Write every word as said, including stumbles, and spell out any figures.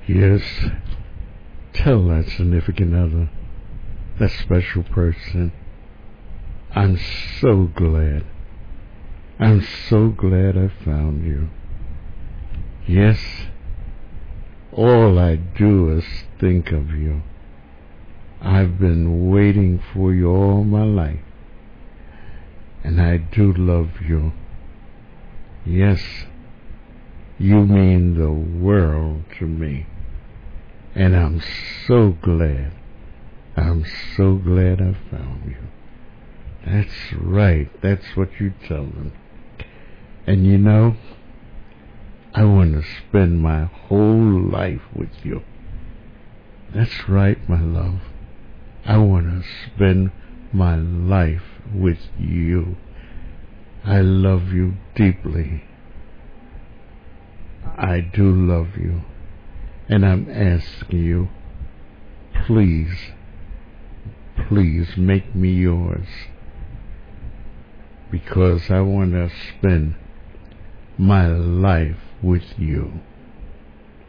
Yes, tell that significant other, that special person, I'm so glad. I'm so glad I found you. Yes, all I do is think of you. I've been waiting for you all my life, and I do love you. Yes, you mean the world to me, and I'm so glad. I'm so glad I found you. That's right, that's what you tell them. And you know, I want to spend my whole life with you. That's right, my love. I want to spend my life with you. I love you deeply. I do love you. And I'm asking you, please, please make me yours. Because I want to spend my life with you.